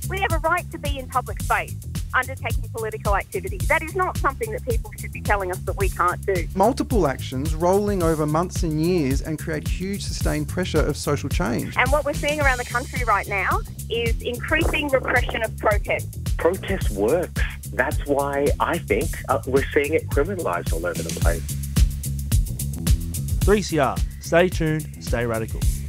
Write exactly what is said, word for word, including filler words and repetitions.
We have a right to be in public space undertaking political activity. That is not something that people should be telling us that we can't do. Multiple actions rolling over months and years and create huge sustained pressure of social change. And what we're seeing around the country right now is increasing repression of protest. Protest works. That's why I think uh, we're seeing it criminalised all over the place. three C R. Stay tuned, stay radical.